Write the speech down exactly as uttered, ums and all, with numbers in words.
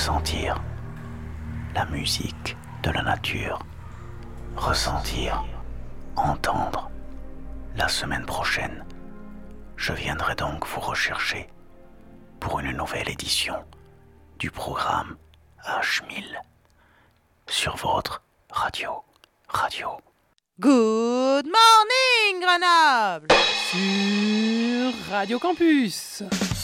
ressentir la musique de la nature, ressentir, entendre. La semaine prochaine, je viendrai donc vous rechercher pour une nouvelle édition du programme H mille sur votre radio. Radio. Good morning, Grenoble! Sur Radio Campus.